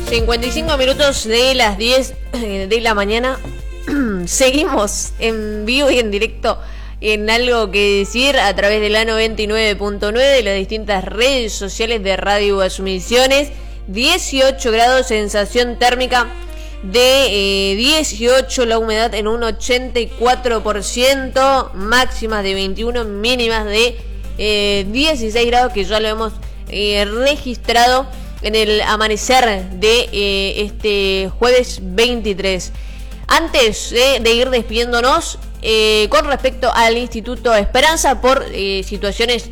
55 minutos de las 10 de la mañana. Seguimos en vivo y en directo en Algo que Decir a través de la 99.9 de las distintas redes sociales de Radio Asumisiones. 18 grados, sensación térmica de 18, la humedad en un 84%, máximas de 21, mínimas de 16 grados, que ya lo hemos registrado en el amanecer de este jueves 23. Antes de ir despidiéndonos, con respecto al Instituto Esperanza, por situaciones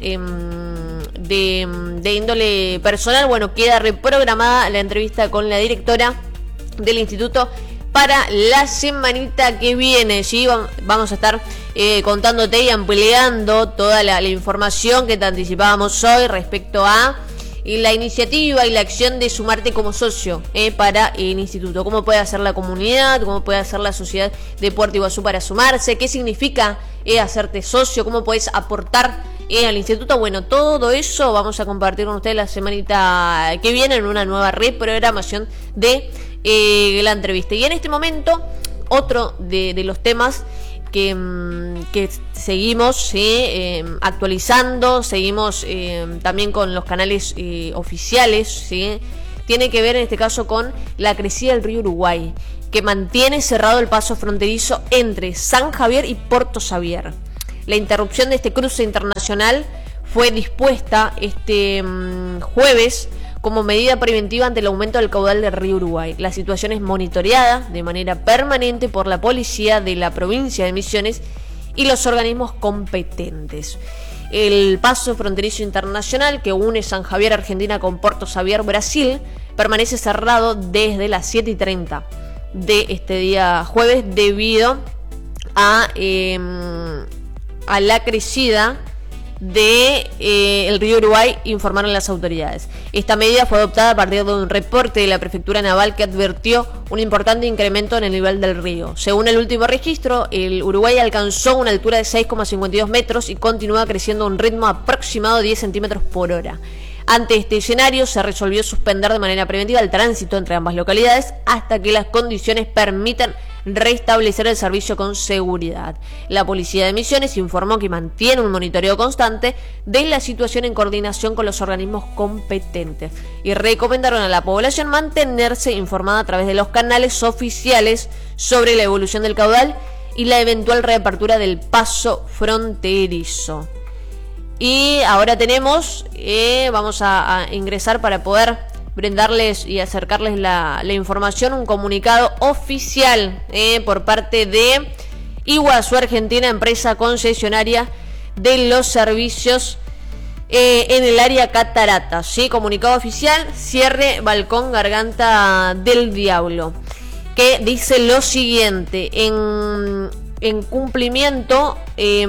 de índole personal, bueno, queda reprogramada la entrevista con la directora del instituto para la semanita que viene. ¿Sí? Vamos a estar contándote y ampliando toda la información que te anticipábamos hoy respecto a la iniciativa y la acción de sumarte como socio para el instituto. Cómo puede hacer la comunidad, cómo puede hacer la sociedad de Puerto Iguazú para sumarse, qué significa hacerte socio, cómo puedes aportar al instituto. Bueno, todo eso vamos a compartir con ustedes la semanita que viene en una nueva reprogramación de la entrevista. Y en este momento, otro de los temas que seguimos actualizando, seguimos también con los canales oficiales, ¿sí? Tiene que ver en este caso con la crecida del río Uruguay, que mantiene cerrado el paso fronterizo entre San Javier y Puerto Xavier. La interrupción de este cruce internacional fue dispuesta este jueves como medida preventiva ante el aumento del caudal del río Uruguay. La situación es monitoreada de manera permanente por la policía de la provincia de Misiones y los organismos competentes. El paso fronterizo internacional que une San Javier, Argentina, con Puerto Xavier, Brasil, permanece cerrado desde las 7:30 de este día jueves debido a la crecida el río Uruguay, informaron las autoridades. Esta medida fue adoptada a partir de un reporte de la Prefectura Naval que advirtió un importante incremento en el nivel del río. Según el último registro, el Uruguay alcanzó una altura de 6,52 metros y continúa creciendo a un ritmo aproximado de 10 centímetros por hora. Ante este escenario, se resolvió suspender de manera preventiva el tránsito entre ambas localidades hasta que las condiciones permitan restablecer el servicio con seguridad. La Policía de Misiones informó que mantiene un monitoreo constante de la situación en coordinación con los organismos competentes y recomendaron a la población mantenerse informada a través de los canales oficiales sobre la evolución del caudal y la eventual reapertura del paso fronterizo. Y ahora tenemos, vamos a ingresar para poder brindarles y acercarles la información, un comunicado oficial por parte de Iguazú Argentina, empresa concesionaria de los servicios en el área Cataratas. ¿Sí? Comunicado oficial, cierre Balcón Garganta del Diablo, que dice lo siguiente: en cumplimiento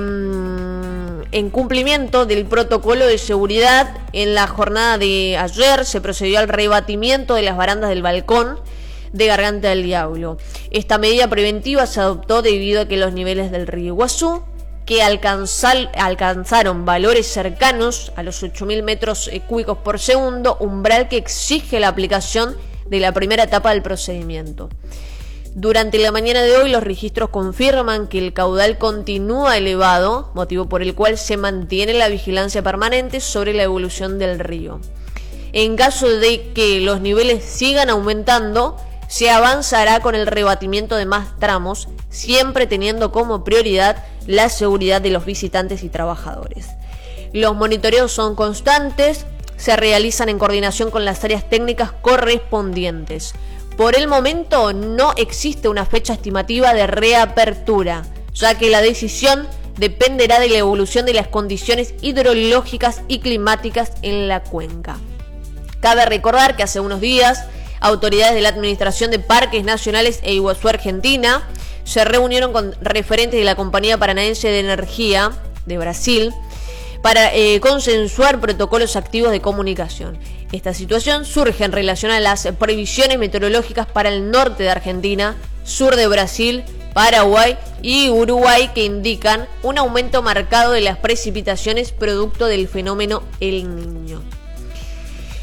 del protocolo de seguridad, en la jornada de ayer se procedió al rebatimiento de las barandas del balcón de Garganta del Diablo. Esta medida preventiva se adoptó debido a que los niveles del río Iguazú, que alcanzaron valores cercanos a los 8.000 metros cúbicos por segundo, umbral que exige la aplicación de la primera etapa del procedimiento. Durante la mañana de hoy, los registros confirman que el caudal continúa elevado, motivo por el cual se mantiene la vigilancia permanente sobre la evolución del río. En caso de que los niveles sigan aumentando, se avanzará con el rebatimiento de más tramos, siempre teniendo como prioridad la seguridad de los visitantes y trabajadores. Los monitoreos son constantes, se realizan en coordinación con las áreas técnicas correspondientes. Por el momento no existe una fecha estimativa de reapertura, ya que la decisión dependerá de la evolución de las condiciones hidrológicas y climáticas en la cuenca. Cabe recordar que hace unos días, autoridades de la Administración de Parques Nacionales e Iguazú Argentina se reunieron con referentes de la Compañía Paranaense de Energía de Brasil para consensuar protocolos activos de comunicación. Esta situación surge en relación a las previsiones meteorológicas para el norte de Argentina, sur de Brasil, Paraguay y Uruguay, que indican un aumento marcado de las precipitaciones producto del fenómeno El Niño.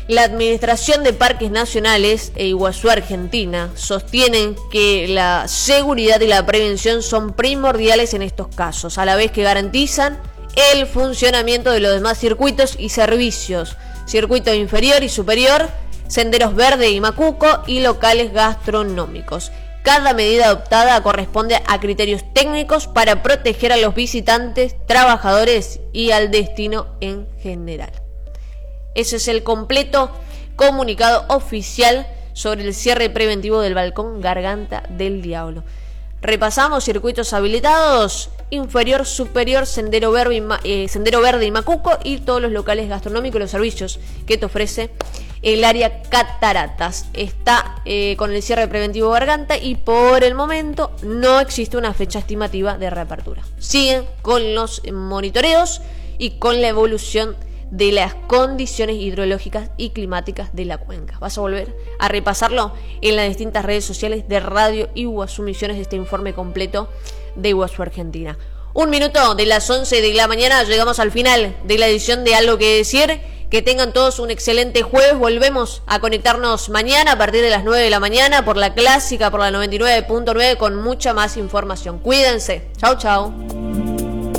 La Administración de Parques Nacionales e Iguazú Argentina sostienen que la seguridad y la prevención son primordiales en estos casos, a la vez que garantizan el funcionamiento de los demás circuitos y servicios, circuito inferior y superior, senderos verde y macuco y locales gastronómicos. Cada medida adoptada corresponde a criterios técnicos para proteger a los visitantes, trabajadores y al destino en general. Ese es el completo comunicado oficial sobre el cierre preventivo del balcón Garganta del Diablo. Repasamos: circuitos habilitados, inferior, superior, sendero verde y macuco, y todos los locales gastronómicos y los servicios que te ofrece el área Cataratas. Está con el cierre preventivo Garganta y por el momento no existe una fecha estimativa de reapertura. Siguen con los monitoreos y con la evolución de las condiciones hidrológicas y climáticas de la cuenca. Vas a volver a repasarlo en las distintas redes sociales de Radio Iguazú Misiones, este informe completo de Iguazú Argentina. 1 minuto de las 11 de la mañana, llegamos al final de la edición de Algo que Decir. Que tengan todos un excelente jueves. Volvemos a conectarnos mañana a partir de las 9 de la mañana por la clásica, por la 99.9, con mucha más información. Cuídense. Chau, chau.